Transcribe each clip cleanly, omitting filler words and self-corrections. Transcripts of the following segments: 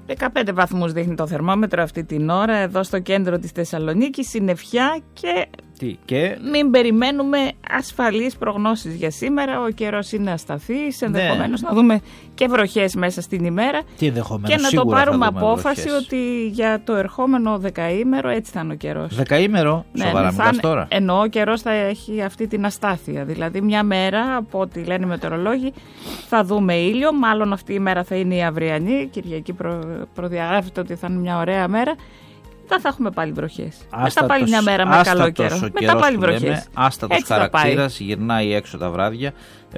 15 βαθμούς δείχνει το θερμόμετρο αυτή την ώρα εδώ στο κέντρο της Θεσσαλονίκης, συννεφιά και μην περιμένουμε ασφαλείς προγνώσεις για σήμερα. Ο καιρός είναι ασταθής, ενδεχομένως να δούμε και βροχές μέσα στην ημέρα και να το πάρουμε απόφαση ότι για το ερχόμενο δεκαήμερο έτσι θα είναι ο καιρός. Δεκαήμερο, σοβαρά μιλάς τώρα? Εννοώ ο καιρός θα έχει αυτή την αστάθεια, δηλαδή μια μέρα από ό,τι λένε οι μετεωρολόγοι θα δούμε ήλιο, μάλλον αυτή η μέρα θα είναι η αυριανή, Κυριακή προδιαγράφεται ότι θα είναι μια ωραία μέρα. Μετά θα έχουμε πάλι βροχές. Μετά πάλι μια μέρα με καλό καιρό. Μετά πάλι βροχές. Άστατος χαρακτήρας, γυρνάει έξω τα βράδια.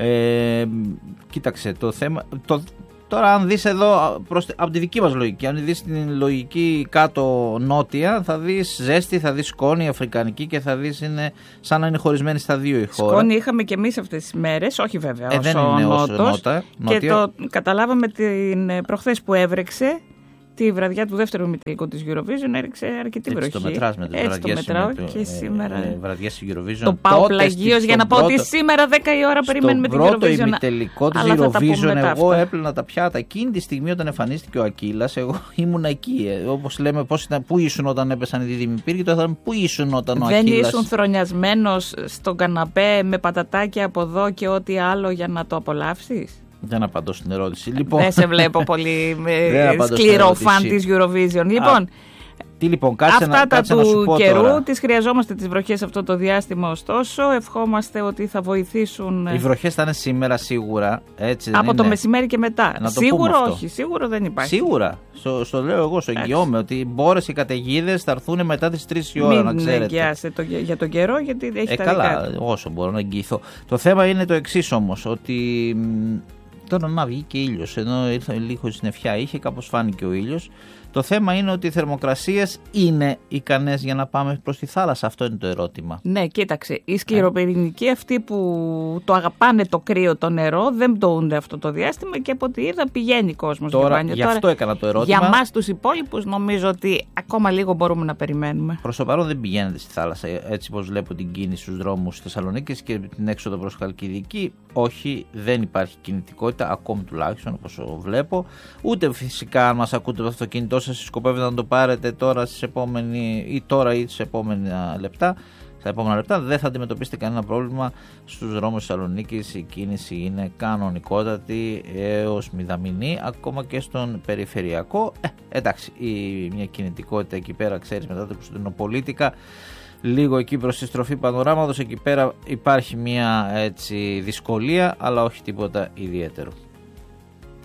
Κοίταξε το θέμα. Τώρα, αν δεις εδώ από τη δική μας λογική, αν δεις την λογική κάτω νότια, θα δεις ζέστη, θα δεις σκόνη αφρικανική και θα δεις είναι σαν να είναι χωρισμένη στα δύο η χώρα. Σκόνη είχαμε και εμείς αυτές τις μέρες, όχι βέβαια όσο νότος. Και το καταλάβαμε προχθές που έβρεξε. Τη βραδιά του δεύτερου ημιτελικού της Eurovision έριξε αρκετή βροχή. Το μετράς με τις βραδιές και σήμερα. Βραδιές Eurovision. Το πάω πλαγίως για να πω ότι σήμερα 10 η ώρα περιμένουμε την Eurovision. Στο πρώτο ημιτελικό της Eurovision εγώ έπλαινα τα πιάτα. Εκείνη τη στιγμή όταν εμφανίστηκε ο Ακύλας, εγώ ήμουν εκεί. Όπως λέμε, πού ήσουν όταν έπεσαν οι δίδυμοι πύργοι, τώρα πού ήσουν όταν ο Ακύλας. Δεν ήσουν θρονιασμένος στον καναπέ με πατατάκια από εδώ και ό,τι άλλο για να το απολαύσεις? Δεν απαντώ στην ερώτηση. Λοιπόν, δεν σε βλέπω πολύ σκληρό φαν της Eurovision. Λοιπόν, αυτά τα του καιρού τις χρειαζόμαστε τις βροχές αυτό το διάστημα, ωστόσο ευχόμαστε ότι θα βοηθήσουν. Οι βροχές θα είναι σήμερα σίγουρα, έτσι δεν από είναι? Το μεσημέρι και μετά. Σίγουρο όχι, σίγουρο δεν υπάρχει. Σίγουρα, στο λέω εγώ, στο εγγυώμαι ότι μπόρες και καταιγίδες θα έρθουν μετά τις 3 η ώρα, να ξέρετε. Μην εγγυάσαι για τον καιρό, γιατί έχει τα καλά, όσο μπορώ να εγγυηθώ. Το θέμα είναι το εξής όμως, ότι τώρα να βγει και ήλιος, ενώ ήρθε λίγο συννεφιά, είχε κάπως φάνηκε ο ήλιος. Το θέμα είναι ότι οι θερμοκρασίες είναι ικανές για να πάμε προς τη θάλασσα. Αυτό είναι το ερώτημα. Ναι, κοίταξε. Οι σκληροπυρηνικοί αυτοί που το αγαπάνε το κρύο, το νερό, δεν πτωούνται αυτό το διάστημα και από ό,τι είδα πηγαίνει κόσμος. Γι' αυτό έκανα το ερώτημα. Για μας τους υπόλοιπους νομίζω ότι ακόμα λίγο μπορούμε να περιμένουμε. Προς το παρόν δεν πηγαίνετε στη θάλασσα. Έτσι πως βλέπω την κίνηση στους δρόμους της Θεσσαλονίκης και την έξοδο προς Χαλκιδική. Όχι, δεν υπάρχει κινητικότητα, ακόμη τουλάχιστον όπως βλέπω. Ούτε φυσικά αν μας ακούτε το αυτοκίνητό σας σκοπεύετε να το πάρετε τώρα στις επόμενα λεπτά. Στα επόμενα λεπτά δεν θα αντιμετωπίσετε κανένα πρόβλημα στους δρόμους της Θεσσαλονίκης. Η κίνηση είναι κανονικότατη έως μηδαμινή, ακόμα και στον περιφερειακό. Εντάξει, μια κινητικότητα εκεί πέρα, ξέρεις, μετά το Κωνσταντινοπολίτικα, λίγο εκεί προς τη στροφή Πανοράματος, εκεί πέρα υπάρχει μια έτσι δυσκολία, αλλά όχι τίποτα ιδιαίτερο.